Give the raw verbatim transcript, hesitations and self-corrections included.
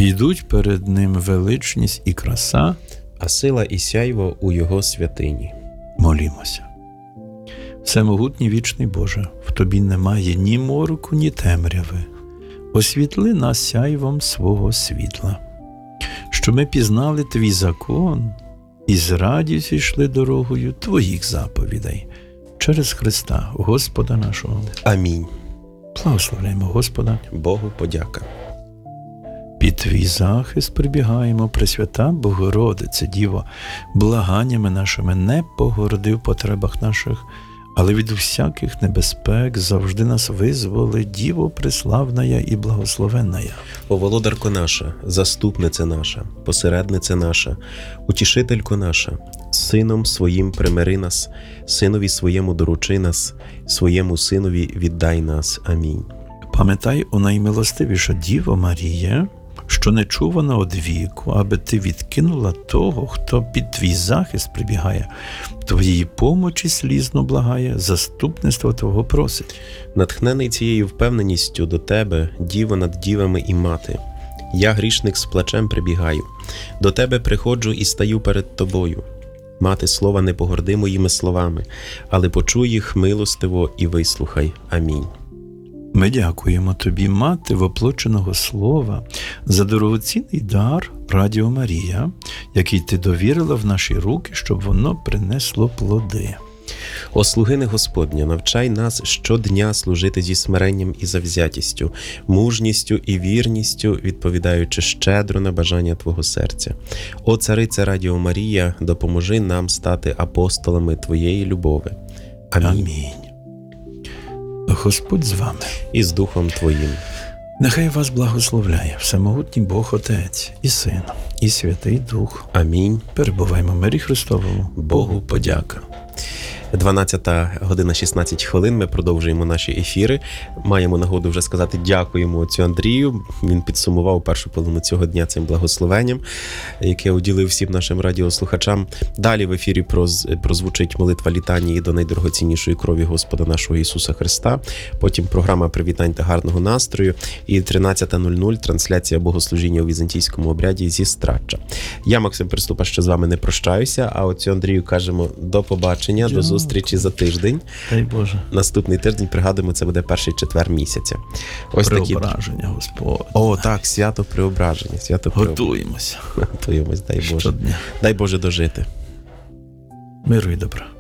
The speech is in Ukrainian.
Йдуть перед ним величність і краса, а сила і сяйво у його святині. Молімося. Всемогутній вічний Боже, в Тобі немає ні мороку, ні темряви. Освітли нас сяйвом свого світла, що ми пізнали Твій закон і з радістю йшли дорогою Твоїх заповідей. Через Христа, Господа нашого. Амінь. Благословляємо Господа. Богу подяка. Під Твій захист прибігаємо, Пресвята Богородице, Діво, благаннями нашими не погорди в потребах наших, але від всяких небезпек завжди нас визволи, Діво преславная і благословенная. О володарко наша, заступниця наша, посередниця наша, утішителько наша, Сином Своїм примири нас, Синові Своєму доручи нас, Своєму Синові віддай нас. Амінь. Пам'ятай, о наймилостивіша Діво Марія, що не чувана од віку, аби ти відкинула того, хто під твій захист прибігає, твоєї помочі слізно благає, заступництво твого просить. Натхнений цією впевненістю до тебе, Діво над дівами і мати, я, грішник, з плачем прибігаю, до тебе приходжу і стаю перед тобою. Мати слова, не погорди моїми словами, але почуй їх милостиво і вислухай. Амінь. Ми дякуємо Тобі, Мати воплоченого Слова, за дорогоцінний дар Радіо Марія, який Ти довірила в наші руки, щоб воно принесло плоди. О слугине Господня, навчай нас щодня служити зі смиренням і завзятістю, мужністю і вірністю, відповідаючи щедро на бажання Твого серця. О Цариця Радіо Марія, допоможи нам стати апостолами Твоєї любови. Амінь. Амінь. Господь з вами. І з Духом Твоїм. Нехай вас благословляє Всемогутній Бог Отець, і Син, і Святий Дух. Амінь. Перебуваємо в мирі Христовому. Богу подяка. дванадцята година шістнадцять хвилин, ми продовжуємо наші ефіри. Маємо нагоду вже сказати дякуємо отцю Андрію. Він підсумував першу половину цього дня цим благословенням, яке уділив всім нашим радіослухачам. Далі в ефірі прозвучить молитва літанії до найдорогоціннішої крові Господа нашого Ісуса Христа. Потім програма привітань та гарного настрою. І тринадцята нуль нуль трансляція богослужіння у візантійському обряді зі Страча. Я, Максим Приступа, ще з вами не прощаюся, а отцю Андрію кажемо до побачення, до зустрічі. Зустрічі за тиждень. Дай Боже. Наступний тиждень, пригадуємо, це буде перший четвер місяця. Ось Преображення, такі... Господь. О, так, свято Преображення. Свято Готуємося. Готуємось, дай Боже. Щодня. Дай Боже дожити. Миру і добра.